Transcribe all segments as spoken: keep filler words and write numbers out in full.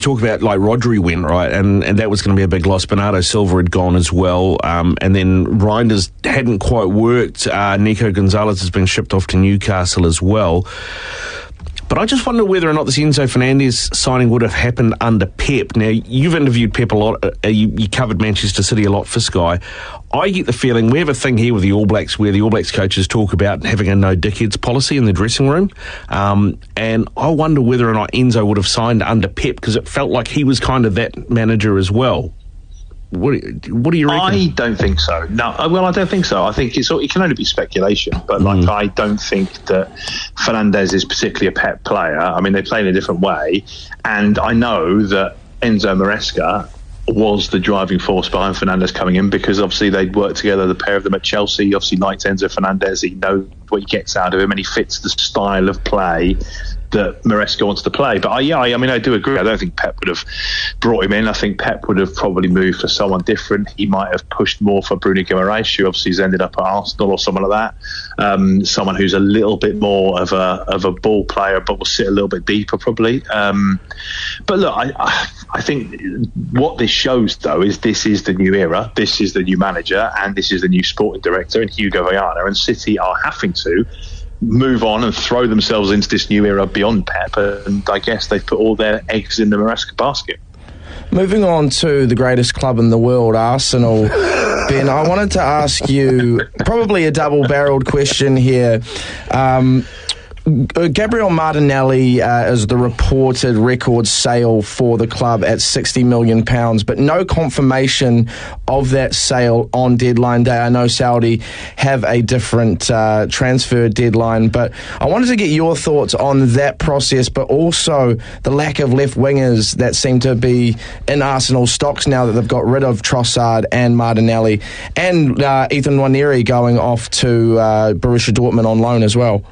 talk about like Rodri went, right, and, and that was going to be a big loss. Bernardo Silva had gone as well, um, and then Reinders hadn't quite worked. Uh, Nico Gonzalez has been shipped off to Newcastle as well. But I just wonder whether or not this Enzo Fernandez signing would have happened under Pep. Now, you've interviewed Pep a lot. Uh, you, you covered Manchester City a lot for Sky. I get the feeling we have a thing here with the All Blacks where the All Blacks coaches talk about having a no dickheads policy in the dressing room. Um, and I wonder whether or not Enzo would have signed under Pep, because it felt like he was kind of that manager as well. What, what do you reckon? I don't think so. No, well, I don't think so. I think it's, it can only be speculation. But like, mm. I don't think that Fernandez is particularly a Pep player. I mean, they play in a different way, and I know that Enzo Maresca was the driving force behind Fernandez coming in, because obviously they'd worked together, the pair of them at Chelsea. He obviously liked Enzo Fernandez. He knows what he gets out of him, and he fits the style of play that Maresca wants to play. But I, yeah, I, I mean, I do agree. I don't think Pep would have brought him in. I think Pep would have probably moved for someone different. He might have pushed more for Bruno Guimaraes, who obviously has ended up at Arsenal, or someone like that. Um, someone who's a little bit more of a of a ball player, but will sit a little bit deeper probably. Um, but look, I, I, I think what this shows, though, is this is the new era. This is the new manager, and this is the new sporting director, and Hugo Viana. And City are having to move on and throw themselves into this new era beyond Pep, and I guess they've put all their eggs in the Maresca basket. Moving on to the greatest club in the world, Arsenal. Ben, I wanted to ask you probably a double-barreled question here. Um, Gabriel Martinelli uh, is the reported record sale for the club at sixty million pounds, but no confirmation of that sale on deadline day. I know Saudi have a different uh, transfer deadline, but I wanted to get your thoughts on that process, but also the lack of left wingers that seem to be in Arsenal stocks now that they've got rid of Trossard and Martinelli, and uh, Ethan Nwaneri going off to uh, Borussia Dortmund on loan as well.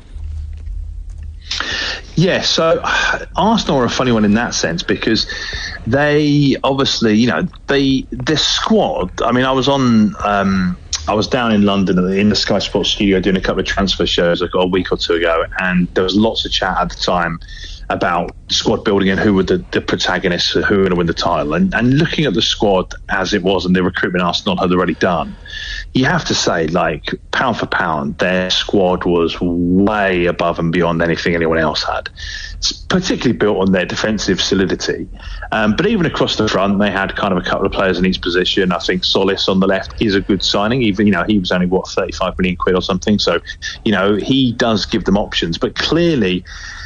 Yeah, so Arsenal are a funny one in that sense, because they obviously, you know, they the squad. I mean, I was on, um, I was down in London in the Sky Sports studio doing a couple of transfer shows like a week or two ago, and there was lots of chat at the time about squad building and who were the, the protagonists, who were going to win the title. And, and looking at the squad as it was and the recruitment Arsenal had already done, you have to say, like, pound for pound, their squad was way above and beyond anything anyone else had. It's particularly built on their defensive solidity. Um, but even across the front, they had kind of a couple of players in each position. I think Solis on the left is a good signing. Even, you know, he was only, what, thirty-five million quid or something. So, you know, he does give them options. But clearly,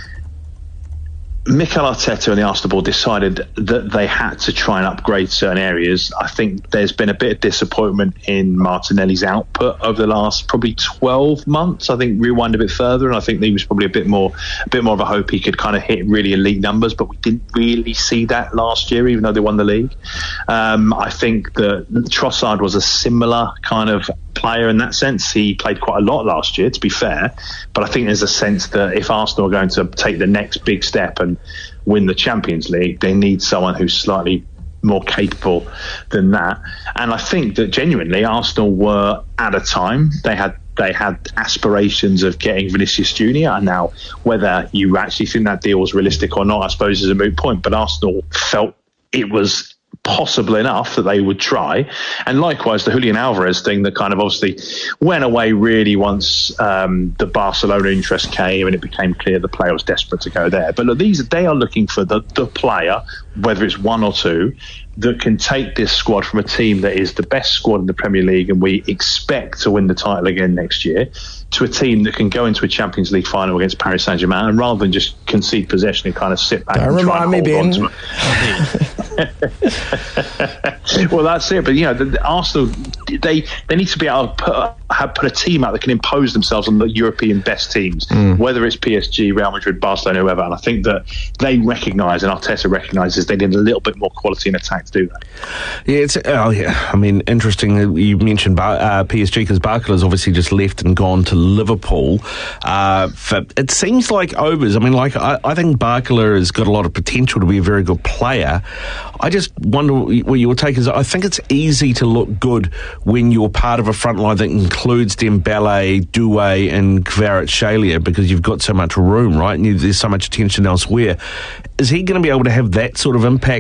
Mikel Arteta and the Arsenal board decided that they had to try and upgrade certain areas. I think there's been a bit of disappointment in Martinelli's output over the last probably twelve months. I think rewind a bit further, and I think there was probably a bit more, a bit more of a hope he could kind of hit really elite numbers, but we didn't really see that last year, even though they won the league. Um, I think that Trossard was a similar kind of player in that sense. He played quite a lot last year, to be fair, but I think there's a sense that if Arsenal are going to take the next big step and win the Champions League, they need someone who's slightly more capable than that. And I think that genuinely Arsenal were, at a time, they had they had aspirations of getting Vinicius Junior, and now whether you actually think that deal was realistic or not, I suppose, is a moot point. But Arsenal felt it was possible enough that they would try. And likewise, the Julian Alvarez thing that kind of obviously went away really once um, the Barcelona interest came and it became clear the player was desperate to go there. But look, these they are looking for the, the player, whether it's one or two, that can take this squad from a team that is the best squad in the Premier League and we expect to win the title again next year, to a team that can go into a Champions League final against Paris Saint-Germain, and rather than just concede possession and kind of sit back Don't and try and remind hold me, on Ben. to it. Well, that's it. But, you know, the, the Arsenal, they they need to be able to put, have, put a team out that can impose themselves on the European best teams, mm. whether it's P S G, Real Madrid, Barcelona, whoever. And I think that they recognise, and Arteta recognises, they need a little bit more quality in attack to do that. Yeah, it's oh yeah. I mean, interesting. You mentioned Bar- uh, P S G because Barcola obviously just left and gone to Liverpool. Uh, for, it seems like overs. I mean, like I, I think Barcola has got a lot of potential to be a very good player. I just wonder what your take is. I think it's easy to look good when you're part of a front line that includes Dembele, Doué, and Kvaratskhelia, because you've got so much room, right? And you, there's so much attention elsewhere. Is he going to be able to have that sort of impact